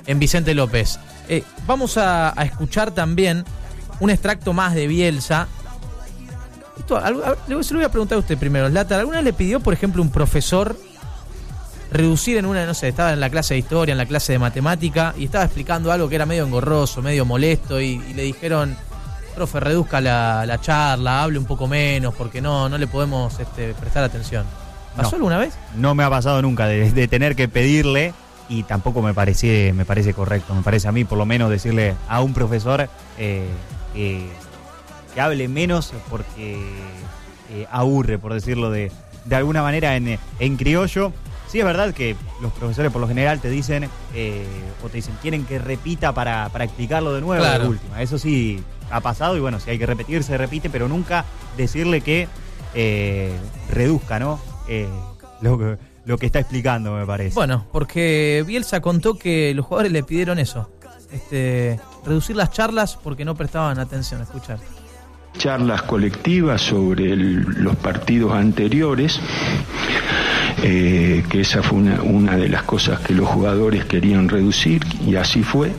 en Vicente López. Vamos a escuchar también un extracto más de Bielsa. Se lo voy a preguntar a usted primero, Zlatan. ¿Alguna vez le pidió, por ejemplo, un profesor reducir en una, no sé, estaba en la clase de historia, en la clase de matemática, y estaba explicando algo que era medio engorroso, medio molesto, y le dijeron, profe, reduzca la charla, hable un poco menos, porque no le podemos prestar atención? ¿Pasó alguna vez? No me ha pasado nunca de tener que pedirle, y tampoco me parece correcto. Me parece a mí, por lo menos, decirle a un profesor que hable menos porque aburre, por decirlo de alguna manera en criollo. Sí, es verdad que los profesores por lo general te dicen, o te dicen, quieren que repita para explicarlo de nuevo, claro, de última. Eso sí ha pasado, y bueno, si hay que repetir, se repite, pero nunca decirle que reduzca, ¿no? Lo que está explicando, me parece. Bueno, porque Bielsa contó que los jugadores le pidieron eso, reducir las charlas porque no prestaban atención a escuchar. Charlas colectivas sobre los partidos anteriores, que esa fue una de las cosas que los jugadores querían reducir, y así fue.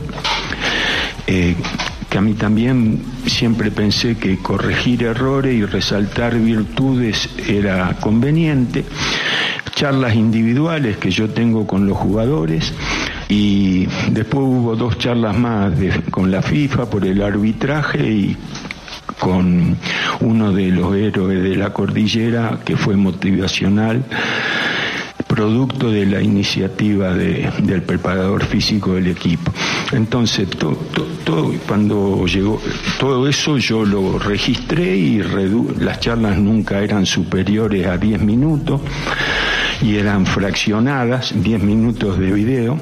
Que a mí también siempre pensé que corregir errores y resaltar virtudes era conveniente. Charlas individuales que yo tengo con los jugadores, y después hubo 2 charlas más con la FIFA por el arbitraje y con uno de los héroes de la cordillera, que fue motivacional, producto de la iniciativa del preparador físico del equipo. Entonces, cuando llegó todo eso, yo lo registré, y las charlas nunca eran superiores a 10 minutos, y eran fraccionadas, 10 minutos de video.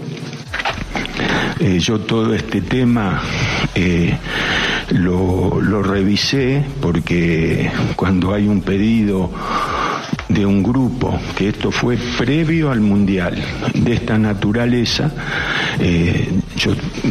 Yo todo este tema lo revisé, porque cuando hay un pedido de un grupo, que esto fue previo al Mundial, de esta naturaleza, yo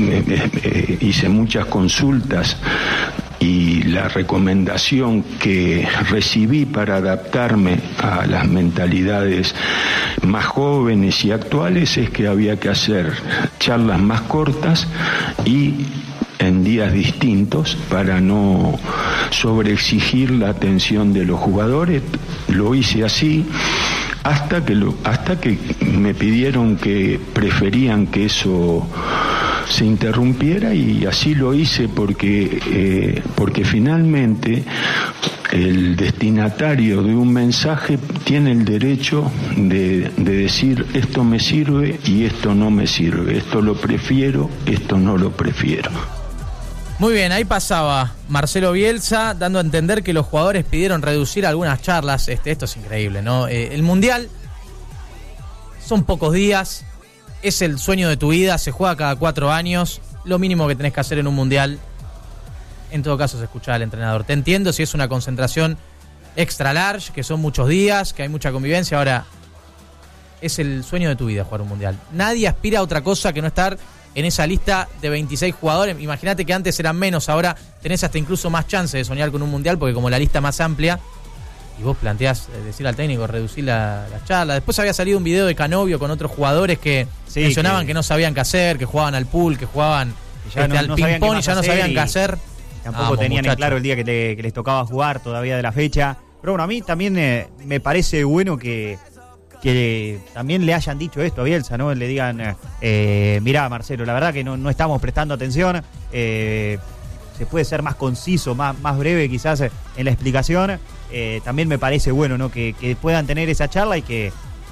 hice muchas consultas, y la recomendación que recibí para adaptarme a las mentalidades más jóvenes y actuales es que había que hacer charlas más cortas y en días distintos, para no sobreexigir la atención de los jugadores. Lo hice así hasta que me pidieron que preferían que eso se interrumpiera, y así lo hice, porque finalmente el destinatario de un mensaje tiene el derecho de decir, esto me sirve y esto no me sirve, esto lo prefiero, esto no lo prefiero. Muy bien, ahí pasaba Marcelo Bielsa dando a entender que los jugadores pidieron reducir algunas charlas. Esto es increíble, ¿no? El Mundial son pocos días, es el sueño de tu vida, se juega cada 4 años. Lo mínimo que tenés que hacer en un Mundial, en todo caso, es escuchar al entrenador. Te entiendo si es una concentración extra large, que son muchos días, que hay mucha convivencia. Ahora, es el sueño de tu vida jugar un Mundial. Nadie aspira a otra cosa que no estar en esa lista de 26 jugadores. Imagínate que antes eran menos, ahora tenés hasta incluso más chance de soñar con un Mundial, porque como la lista más amplia, y vos planteás decirle al técnico reducir la charla. Después había salido un video de Canovio con otros jugadores que mencionaban que no sabían qué hacer, que jugaban al pool, que jugaban al ping-pong, y ya no sabían qué hacer. Tampoco tenían en claro el día que les tocaba jugar todavía de la fecha. Pero bueno, a mí también me parece bueno que también le hayan dicho esto a Bielsa, ¿no? Le digan, mirá, Marcelo, la verdad que no estamos prestando atención, se puede ser más conciso, más breve quizás en la explicación. También me parece bueno, ¿no? Que puedan tener esa charla y que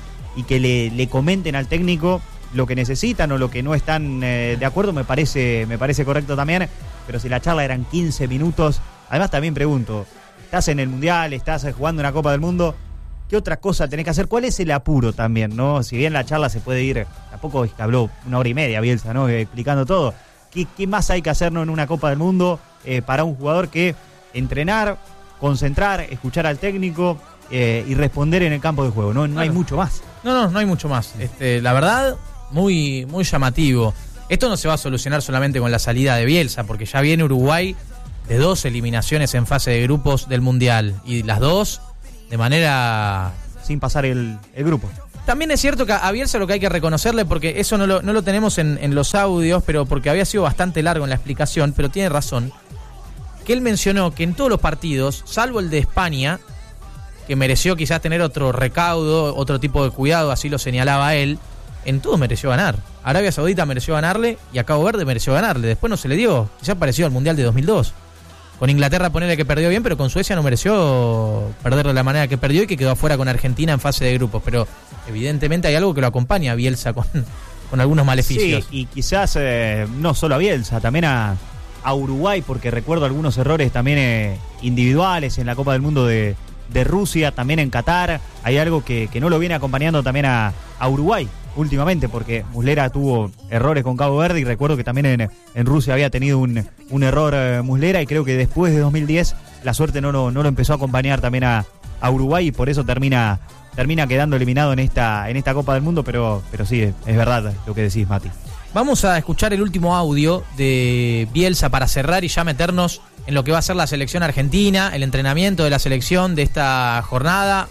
le comenten al técnico lo que necesitan o lo que no están de acuerdo. Me parece correcto también. Pero si la charla eran 15 minutos, además también pregunto, estás en el Mundial, estás jugando una Copa del Mundo, ¿qué otra cosa tenés que hacer? ¿Cuál es el apuro también, no? Si bien la charla se puede ir, tampoco habló 1 hora y media Bielsa, ¿no? Explicando todo. ¿Qué más hay que hacer, ¿no? En una Copa del Mundo para un jugador que entrenar, concentrar, escuchar al técnico y responder en el campo de juego? No hay mucho más. No hay mucho más. La verdad, muy, muy llamativo. Esto no se va a solucionar solamente con la salida de Bielsa, porque ya viene Uruguay de 2 eliminaciones en fase de grupos del Mundial, y las 2 de manera... sin pasar el grupo. También es cierto que a Bielsa lo que hay que reconocerle, porque eso no lo tenemos en los audios, pero porque había sido bastante largo en la explicación, pero tiene razón, que él mencionó que en todos los partidos, salvo el de España, que mereció quizás tener otro recaudo, otro tipo de cuidado, así lo señalaba él, en todo mereció ganar. Arabia Saudita mereció ganarle y a Cabo Verde mereció ganarle. Después no se le dio, quizás parecido al Mundial de 2002. Con Inglaterra ponele que perdió bien, pero con Suecia no mereció perder de la manera que perdió y que quedó afuera con Argentina en fase de grupos. Pero evidentemente hay algo que lo acompaña a Bielsa con algunos maleficios. Sí, y quizás no solo a Bielsa, también a Uruguay, porque recuerdo algunos errores también individuales en la Copa del Mundo de Rusia, también en Qatar. Hay algo que no lo viene acompañando también a Uruguay últimamente, porque Muslera tuvo errores con Cabo Verde y recuerdo que también en Rusia había tenido un error Muslera, y creo que después de 2010 la suerte no lo empezó a acompañar también a Uruguay, y por eso termina quedando eliminado en esta Copa del Mundo, pero sí, es verdad lo que decís, Mati. Vamos a escuchar el último audio de Bielsa para cerrar y ya meternos en lo que va a ser la selección argentina, el entrenamiento de la selección de esta jornada.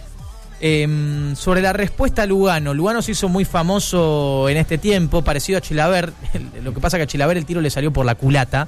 Sobre la respuesta a Lugano. Lugano se hizo muy famoso en este tiempo, parecido a Chilavert. Lo que pasa es que a Chilavert el tiro le salió por la culata,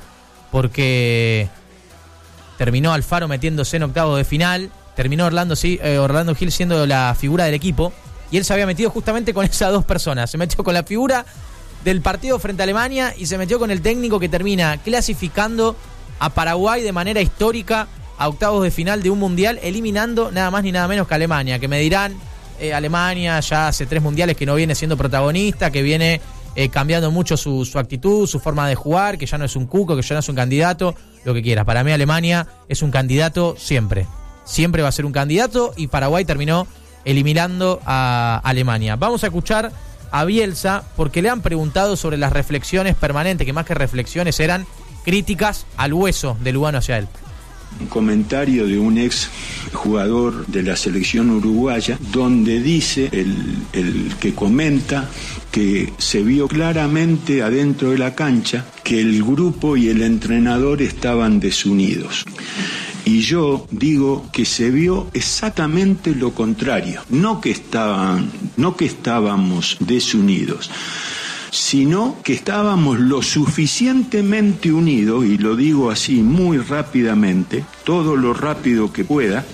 porque terminó Alfaro metiéndose en octavos de final, terminó Orlando Gil siendo la figura del equipo, y él se había metido justamente con esas dos personas. Se metió con la figura del partido frente a Alemania y se metió con el técnico que termina clasificando a Paraguay de manera histórica a octavos de final de un mundial, eliminando nada más ni nada menos que Alemania. Que me dirán, Alemania ya hace 3 mundiales que no viene siendo protagonista, que viene cambiando mucho su actitud, su forma de jugar, que ya no es un cuco, que ya no es un candidato, lo que quieras. Para mí Alemania es un candidato siempre va a ser un candidato, y Paraguay terminó eliminando a Alemania. Vamos a escuchar a Bielsa porque le han preguntado sobre las reflexiones permanentes, que más que reflexiones eran críticas al hueso de Lugano hacia él. Un comentario de un ex jugador de la selección uruguaya, donde dice el que comenta que se vio claramente adentro de la cancha que el grupo y el entrenador estaban desunidos. Y yo digo que se vio exactamente lo contrario, no que estábamos desunidos, sino que estábamos lo suficientemente unidos, y lo digo así muy rápidamente, todo lo rápido que pueda,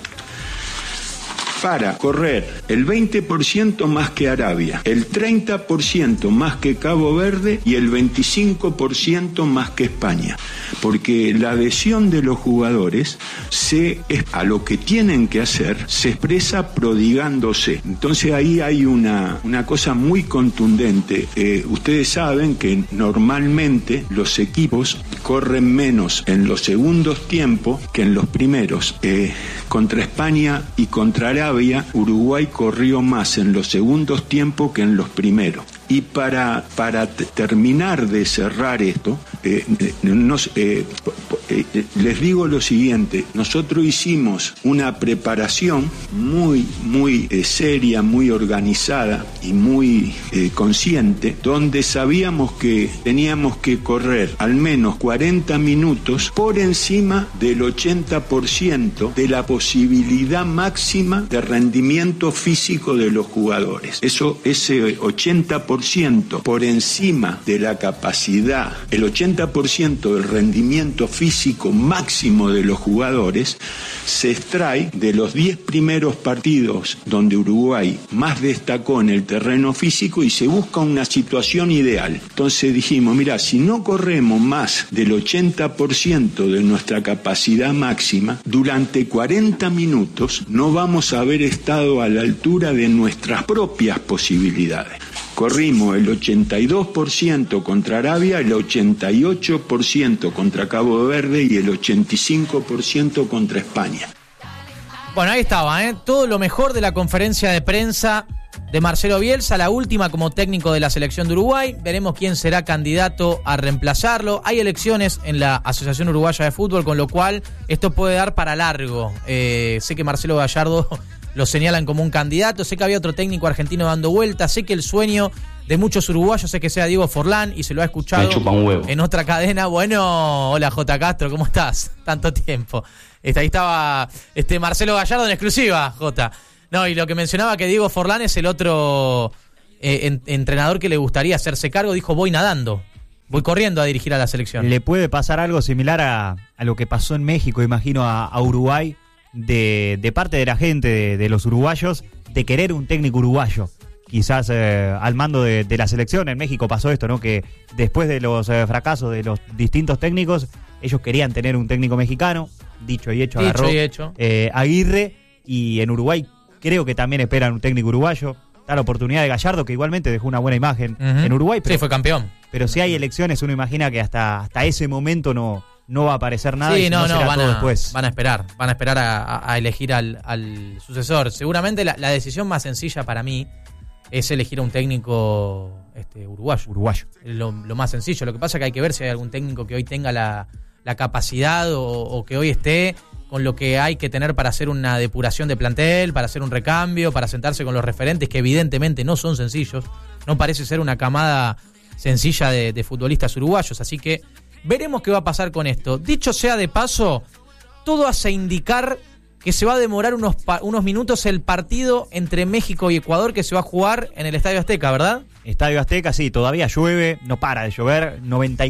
para correr el 20% más que Arabia, el 30% más que Cabo Verde y el 25% más que España. Porque la adhesión de los jugadores a lo que tienen que hacer se expresa prodigándose. Entonces ahí hay una cosa muy contundente. Ustedes saben que normalmente los equipos corren menos en los segundos tiempos que en los primeros. Contra España y contra Arabia, Uruguay corrió más en los segundos tiempos que en los primeros. Y para terminar de cerrar esto, les digo lo siguiente: nosotros hicimos una preparación muy seria, muy organizada y muy consciente, donde sabíamos que teníamos que correr al menos 40 minutos por encima del 80% de la posibilidad máxima de rendimiento físico de los jugadores. Ese 80% por encima de la capacidad, el 80% del rendimiento físico máximo de los jugadores, se extrae de los 10 primeros partidos donde Uruguay más destacó en el terreno físico, y se busca una situación ideal. Entonces dijimos, mira, si no corremos más del 80% de nuestra capacidad máxima, durante 40 minutos no vamos a haber estado a la altura de nuestras propias posibilidades. Corrimos el 82% contra Arabia, el 88% contra Cabo Verde y el 85% contra España. Bueno, ahí estaba, todo lo mejor de la conferencia de prensa de Marcelo Bielsa, la última como técnico de la selección de Uruguay. Veremos quién será candidato a reemplazarlo. Hay elecciones en la Asociación Uruguaya de Fútbol, con lo cual esto puede dar para largo. Sé que Marcelo Gallardo lo señalan como un candidato, sé que había otro técnico argentino dando vueltas, sé que el sueño de muchos uruguayos es que sea Diego Forlán, y se lo ha escuchado en otra cadena. Bueno, hola J. Castro, ¿cómo estás? Tanto tiempo. Ahí estaba Marcelo Gallardo en exclusiva, J. No, y lo que mencionaba que Diego Forlán es el otro entrenador que le gustaría hacerse cargo, dijo voy nadando, voy corriendo a dirigir a la selección. Le puede pasar algo similar a lo que pasó en México, imagino, a Uruguay, de parte de la gente, de los uruguayos, de querer un técnico uruguayo. Quizás al mando de la selección. En México pasó esto, ¿no? Que después de los fracasos de los distintos técnicos, ellos querían tener un técnico mexicano. Dicho y hecho, agarró Aguirre. Y en Uruguay creo que también esperan un técnico uruguayo. Está la oportunidad de Gallardo, que igualmente dejó una buena imagen en Uruguay. Pero, sí, fue campeón. Pero si hay elecciones, uno imagina que hasta ese momento no va a aparecer nada. Sí, y no será todo después. Van a esperar a elegir al sucesor. Seguramente la decisión más sencilla para mí es elegir a un técnico uruguayo. Lo más sencillo. Lo que pasa es que hay que ver si hay algún técnico que hoy tenga la capacidad o que hoy esté con lo que hay que tener para hacer una depuración de plantel, para hacer un recambio, para sentarse con los referentes, que evidentemente no son sencillos. No parece ser una camada sencilla de futbolistas uruguayos. Así que veremos qué va a pasar con esto. Dicho sea de paso, todo hace indicar que se va a demorar unos minutos el partido entre México y Ecuador, que se va a jugar en el Estadio Azteca, ¿verdad? Estadio Azteca, sí, todavía llueve, no para de llover,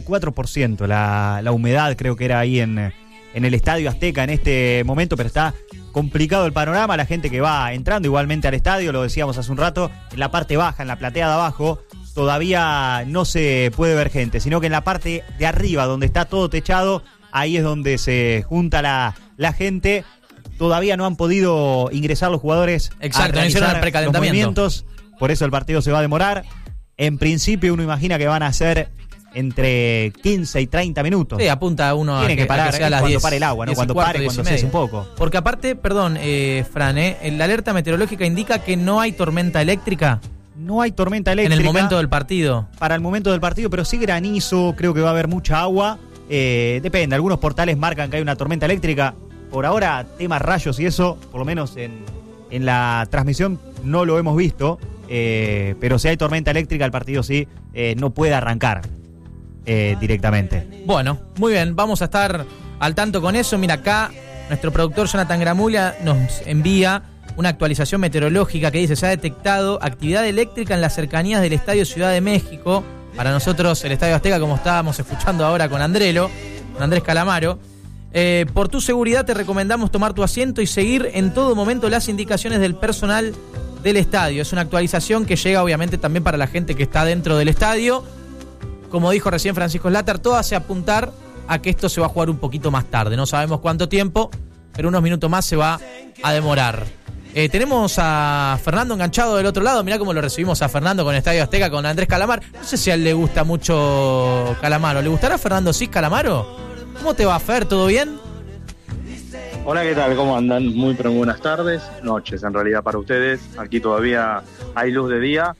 94% la humedad, creo que era ahí en el Estadio Azteca en este momento, pero está complicado el panorama. La gente que va entrando igualmente al estadio, lo decíamos hace un rato, en la parte baja, en la platea de abajo, todavía no se puede ver gente, sino que en la parte de arriba, donde está todo techado, ahí es donde se junta la gente. Todavía no han podido ingresar los jugadores. Exacto, no hicieron el precalentamiento. Los movimientos, por eso el partido se va a demorar. En principio uno imagina que van a ser entre 15 y 30 minutos. Sí, apunta uno Tiene que parar, sea a las cuando 10, pare el agua, ¿no? Cuando pare, cuando cese un poco. Porque aparte, perdón, Fran, la alerta meteorológica indica que no hay tormenta eléctrica. No hay tormenta eléctrica. En el momento del partido. Para el momento del partido, pero sí granizo, creo que va a haber mucha agua. Depende, algunos portales marcan que hay una tormenta eléctrica. Por ahora, temas rayos y eso, por lo menos en la transmisión no lo hemos visto. Pero si hay tormenta eléctrica, el partido sí no puede arrancar directamente. Bueno, muy bien, vamos a estar al tanto con eso. Mira, acá nuestro productor Jonathan Gramulla nos envía una actualización meteorológica que dice: se ha detectado actividad eléctrica en las cercanías del Estadio Ciudad de México. Para nosotros el Estadio Azteca, como estábamos escuchando ahora con Andrés Calamaro. Por tu seguridad te recomendamos tomar tu asiento y seguir en todo momento las indicaciones del personal del estadio. Es una actualización que llega obviamente también para la gente que está dentro del estadio. Como dijo recién Francisco Slater, todo hace apuntar a que esto se va a jugar un poquito más tarde. No sabemos cuánto tiempo, pero unos minutos más se va a demorar. Tenemos a Fernando enganchado del otro lado. Mirá cómo lo recibimos a Fernando con Estadio Azteca, con Andrés Calamaro. No sé si a él le gusta mucho Calamaro. ¿Le gustará a Fernando Cis Calamaro? ¿Cómo te va, Fer? ¿Todo bien? Hola, ¿qué tal? ¿Cómo andan? Muy buenas tardes, noches en realidad para ustedes. Aquí todavía hay luz de día,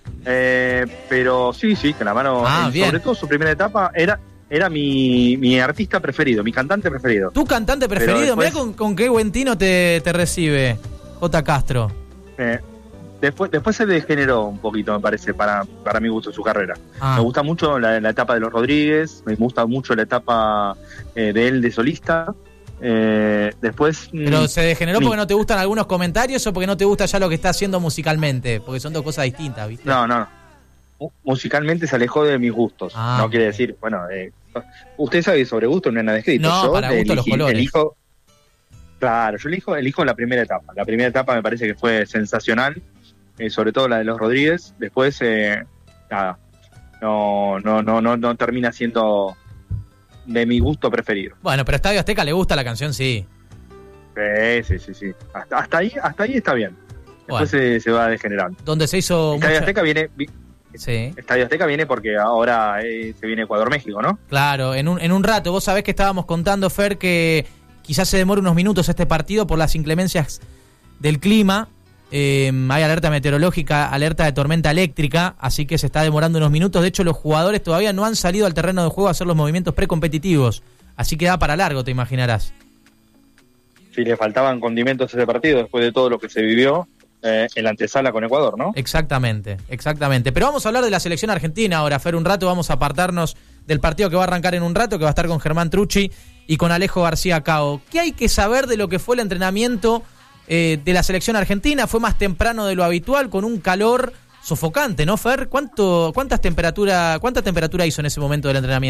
pero sí, Calamaro, sobre todo su primera etapa, era mi artista preferido, mi cantante preferido. ¿Tu cantante preferido? Después, mirá con qué buen tino te recibe J. Castro. Después se degeneró un poquito, me parece, para mi gusto, su carrera. Me gusta mucho la etapa de los Rodríguez, me gusta mucho la etapa de él de solista. Después. ¿Pero se degeneró porque no te gustan algunos comentarios o porque no te gusta ya lo que está haciendo musicalmente? Porque son dos cosas distintas, ¿viste? No. Musicalmente se alejó de mis gustos. No quiere decir, bueno, usted sabe sobre gusto, no hay nada escrito. No, yo para gusto los colores. Yo elijo la primera etapa. La primera etapa me parece que fue sensacional, sobre todo la de los Rodríguez. Después, nada, no termina siendo de mi gusto preferido. Bueno, pero Estadio Azteca le gusta la canción, sí. Sí. Hasta ahí está bien. Después bueno, se va degenerando. Donde se hizo Estadio Azteca viene. Sí. Estadio Azteca viene porque ahora se viene Ecuador-México, ¿no? Claro, en un rato. Vos sabés que estábamos contando, Fer, que quizás se demore unos minutos este partido por las inclemencias del clima. Hay alerta meteorológica, alerta de tormenta eléctrica, así que se está demorando unos minutos. De hecho, los jugadores todavía no han salido al terreno de juego a hacer los movimientos precompetitivos, así que da para largo, te imaginarás. Sí, le faltaban condimentos a ese partido después de todo lo que se vivió en la antesala con Ecuador, ¿no? Exactamente. Pero vamos a hablar de la selección argentina ahora, Fer, un rato. Vamos a apartarnos del partido que va a arrancar en un rato, que va a estar con Germán Trucci y con Alejo García Cao. ¿Qué hay que saber de lo que fue el entrenamiento de la selección argentina. Fue más temprano de lo habitual, con un calor sofocante, ¿no, Fer? ¿Cuánta temperatura hizo en ese momento del entrenamiento?